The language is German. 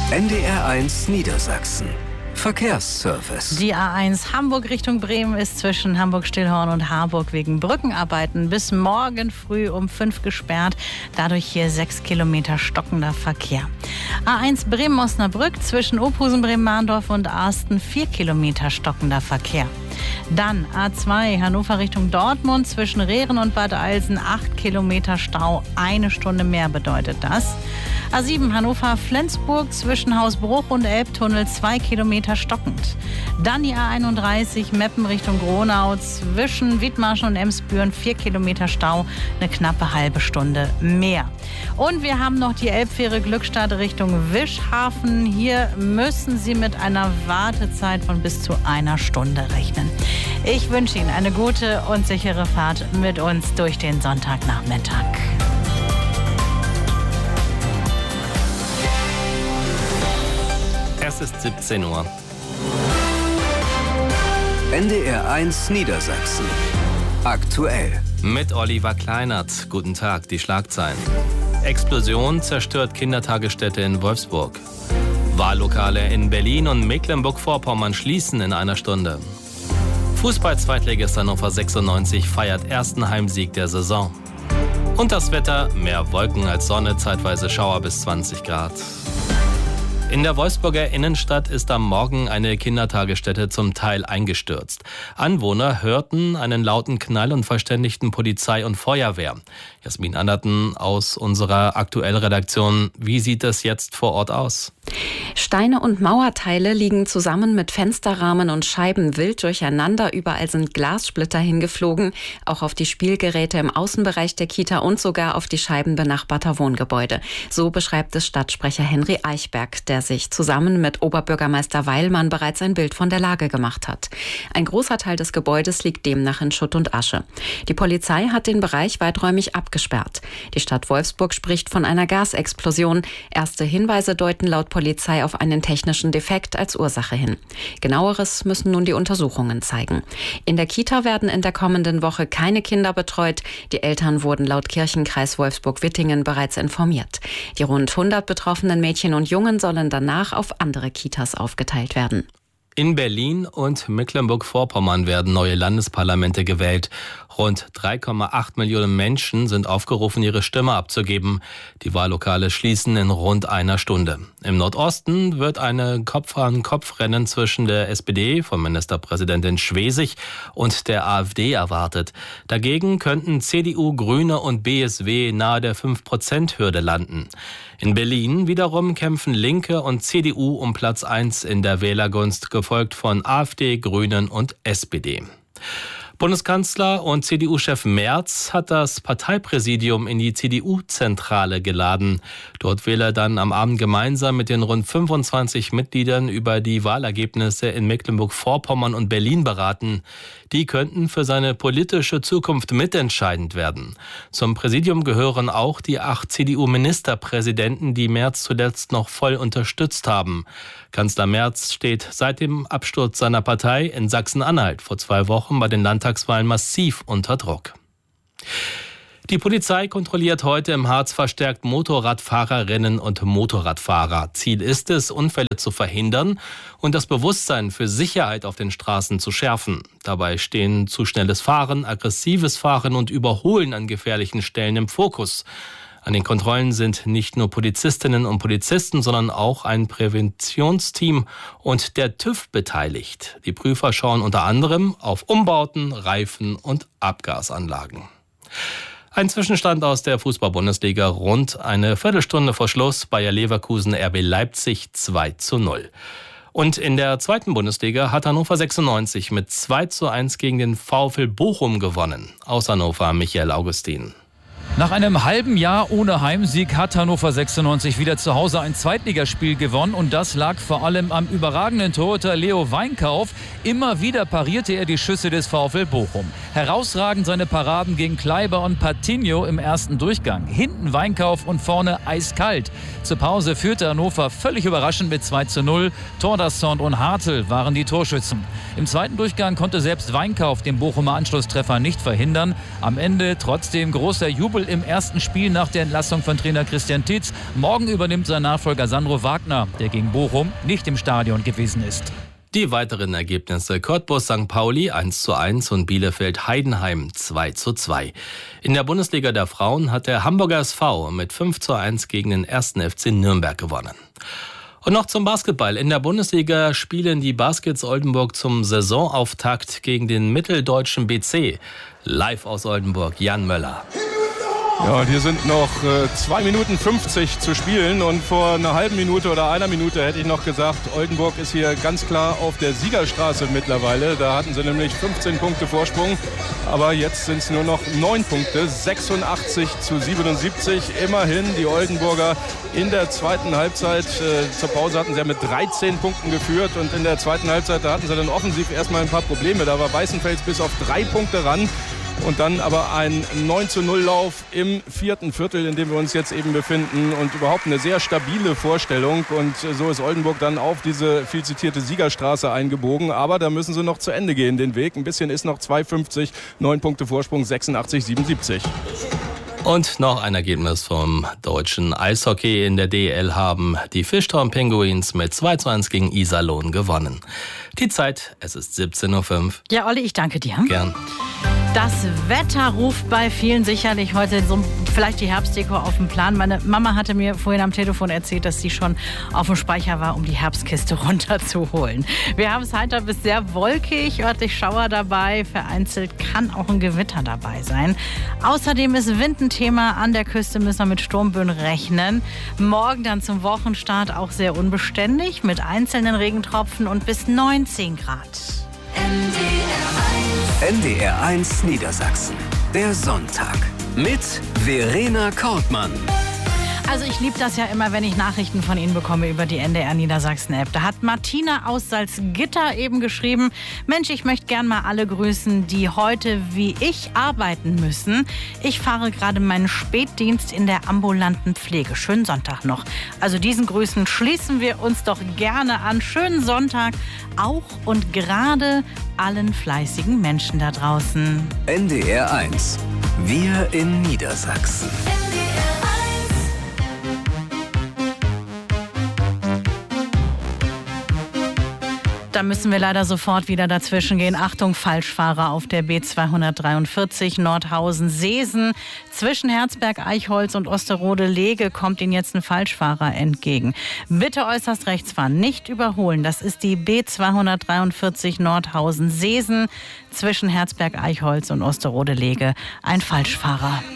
NDR1 Niedersachsen. Verkehrsservice. Die A1 Hamburg Richtung Bremen ist zwischen Hamburg-Stillhorn und Harburg wegen Brückenarbeiten bis morgen früh um 5 gesperrt. Dadurch hier 6 Kilometer stockender Verkehr. A1 Bremen-Osnabrück zwischen Ophusen, Bremen-Mahndorf und Arsten 4 Kilometer stockender Verkehr. Dann A2 Hannover Richtung Dortmund zwischen Rehren und Bad Alsen 8 Kilometer Stau, 1 Stunde mehr bedeutet das. A7 Hannover-Flensburg zwischen Hausbruch und Elbtunnel 2 Kilometer stockend. Dann die A31 Meppen Richtung Gronau zwischen Wiedmarschen und Emsbüren 4 Kilometer Stau, eine knappe halbe Stunde mehr. Und wir haben noch die Elbfähre Glückstadt Richtung Wischhafen. Hier müssen Sie mit einer Wartezeit von bis zu 1 Stunde rechnen. Ich wünsche Ihnen eine gute und sichere Fahrt mit uns durch den Sonntagnachmittag. Es ist 17 Uhr. NDR1 Niedersachsen. Aktuell. Mit Oliver Kleinert. Guten Tag, die Schlagzeilen. Explosion zerstört Kindertagesstätte in Wolfsburg. Wahllokale in Berlin und Mecklenburg-Vorpommern schließen in einer Stunde. Fußball-Zweitligist Hannover 96 feiert ersten Heimsieg der Saison. Und das Wetter, mehr Wolken als Sonne, zeitweise Schauer bis 20 Grad. In der Wolfsburger Innenstadt ist am Morgen eine Kindertagesstätte zum Teil eingestürzt. Anwohner hörten einen lauten Knall und verständigten Polizei und Feuerwehr. Jasmin Anderten aus unserer Aktuell-Redaktion. Wie sieht es jetzt vor Ort aus? Steine und Mauerteile liegen zusammen mit Fensterrahmen und Scheiben wild durcheinander. Überall sind Glassplitter hingeflogen, auch auf die Spielgeräte im Außenbereich der Kita und sogar auf die Scheiben benachbarter Wohngebäude. So beschreibt es Stadtsprecher Henry Eichberg, der sich zusammen mit Oberbürgermeister Weilmann bereits ein Bild von der Lage gemacht hat. Ein großer Teil des Gebäudes liegt demnach in Schutt und Asche. Die Polizei hat den Bereich weiträumig abgesperrt. Die Stadt Wolfsburg spricht von einer Gasexplosion. Erste Hinweise deuten laut Polizei auf einen technischen Defekt als Ursache hin. Genaueres müssen nun die Untersuchungen zeigen. In der Kita werden in der kommenden Woche keine Kinder betreut. Die Eltern wurden laut Kirchenkreis Wolfsburg-Wittingen bereits informiert. Die rund 100 betroffenen Mädchen und Jungen sollen danach auf andere Kitas aufgeteilt werden. In Berlin und Mecklenburg-Vorpommern werden neue Landesparlamente gewählt. Rund 3,8 Millionen Menschen sind aufgerufen, ihre Stimme abzugeben. Die Wahllokale schließen in rund einer Stunde. Im Nordosten wird eine Kopf-an-Kopf-Rennen zwischen der SPD von Ministerpräsidentin Schwesig und der AfD erwartet. Dagegen könnten CDU, Grüne und BSW nahe der 5%-Hürde landen. In Berlin wiederum kämpfen Linke und CDU um Platz 1 in der Wählergunst, gefolgt von AfD, Grünen und SPD. Bundeskanzler und CDU-Chef Merz hat das Parteipräsidium in die CDU-Zentrale geladen. Dort will er dann am Abend gemeinsam mit den rund 25 Mitgliedern über die Wahlergebnisse in Mecklenburg-Vorpommern und Berlin beraten. Die könnten für seine politische Zukunft mitentscheidend werden. Zum Präsidium gehören auch die 8 CDU-Ministerpräsidenten, die Merz zuletzt noch voll unterstützt haben. Kanzler Merz steht seit dem Absturz seiner Partei in Sachsen-Anhalt vor 2 Wochen bei den Landtagswahlen massiv unter Druck. Die Polizei kontrolliert heute im Harz verstärkt Motorradfahrerinnen und Motorradfahrer. Ziel ist es, Unfälle zu verhindern und das Bewusstsein für Sicherheit auf den Straßen zu schärfen. Dabei stehen zu schnelles Fahren, aggressives Fahren und Überholen an gefährlichen Stellen im Fokus. An den Kontrollen sind nicht nur Polizistinnen und Polizisten, sondern auch ein Präventionsteam und der TÜV beteiligt. Die Prüfer schauen unter anderem auf Umbauten, Reifen und Abgasanlagen. Ein Zwischenstand aus der Fußball-Bundesliga rund eine Viertelstunde vor Schluss. Bayer Leverkusen, RB Leipzig 2:0. Und in der zweiten Bundesliga hat Hannover 96 mit 2:1 gegen den VfL Bochum gewonnen. Aus Hannover Michael Augustin. Nach einem halben Jahr ohne Heimsieg hat Hannover 96 wieder zu Hause ein Zweitligaspiel gewonnen. Und das lag vor allem am überragenden Torhüter Leo Weinkauf. Immer wieder parierte er die Schüsse des VfL Bochum. Herausragend seine Paraden gegen Kleiber und Patino im ersten Durchgang. Hinten Weinkauf und vorne eiskalt. Zur Pause führte Hannover völlig überraschend mit 2:0. Tordassont und Hartl waren die Torschützen. Im zweiten Durchgang konnte selbst Weinkauf den Bochumer Anschlusstreffer nicht verhindern. Am Ende trotzdem großer Jubel im ersten Spiel nach der Entlassung von Trainer Christian Titz. Morgen übernimmt sein Nachfolger Sandro Wagner, der gegen Bochum nicht im Stadion gewesen ist. Die weiteren Ergebnisse: Cottbus St. Pauli 1:1 und Bielefeld Heidenheim 2:2. In der Bundesliga der Frauen hat der Hamburger SV mit 5:1 gegen den 1. FC Nürnberg gewonnen. Und noch zum Basketball. In der Bundesliga spielen die Baskets Oldenburg zum Saisonauftakt gegen den mitteldeutschen BC. Live aus Oldenburg, Jan Möller. Ja, und hier sind noch 2 Minuten 50 zu spielen und vor einer halben Minute oder einer Minute hätte ich noch gesagt, Oldenburg ist hier ganz klar auf der Siegerstraße mittlerweile. Da hatten sie nämlich 15 Punkte Vorsprung, aber jetzt sind es nur noch 9 Punkte, 86:77. Immerhin die Oldenburger in der zweiten Halbzeit. Zur Pause hatten sie ja mit 13 Punkten geführt und in der zweiten Halbzeit, da hatten sie dann offensiv erstmal ein paar Probleme. Da war Weißenfels bis auf 3 Punkte ran. Und dann aber ein 9:0-Lauf im vierten Viertel, in dem wir uns jetzt eben befinden. Und überhaupt eine sehr stabile Vorstellung. Und so ist Oldenburg dann auf diese viel zitierte Siegerstraße eingebogen. Aber da müssen sie noch zu Ende gehen, den Weg. Ein bisschen ist noch 2:50, 9 Punkte Vorsprung, 86:77. Und noch ein Ergebnis vom deutschen Eishockey. In der DEL haben die Fischtown Penguins mit 2:1 gegen Iserlohn gewonnen. Die Zeit, es ist 17:05 Uhr. Ja, Olli, ich danke dir. Gern. Das Wetter ruft bei vielen sicherlich heute so vielleicht die Herbstdeko auf den Plan. Meine Mama hatte mir vorhin am Telefon erzählt, dass sie schon auf dem Speicher war, um die Herbstkiste runterzuholen. Wir haben es heiter bis sehr wolkig, örtlich Schauer dabei. Vereinzelt kann auch ein Gewitter dabei sein. Außerdem ist Wind ein Thema. An der Küste müssen wir mit Sturmböen rechnen. Morgen dann zum Wochenstart auch sehr unbeständig mit einzelnen Regentropfen und bis 19 Grad. NDR 1 Niedersachsen. Der Sonntag mit Verena Kortmann. Also ich liebe das ja immer, wenn ich Nachrichten von Ihnen bekomme über die NDR Niedersachsen-App. Da hat Martina aus Salzgitter eben geschrieben, Mensch, ich möchte gern mal alle grüßen, die heute wie ich arbeiten müssen. Ich fahre gerade meinen Spätdienst in der ambulanten Pflege. Schönen Sonntag noch. Also diesen Grüßen schließen wir uns doch gerne an. Schönen Sonntag auch und gerade allen fleißigen Menschen da draußen. NDR 1. Wir in Niedersachsen. Da müssen wir leider sofort wieder dazwischen gehen. Achtung, Falschfahrer auf der B243 Nordhausen-Seesen. Zwischen Herzberg-Eichholz und Osterode-Lege kommt Ihnen jetzt ein Falschfahrer entgegen. Bitte äußerst rechts fahren, nicht überholen. Das ist die B243 Nordhausen-Seesen. Zwischen Herzberg-Eichholz und Osterode-Lege ein Falschfahrer.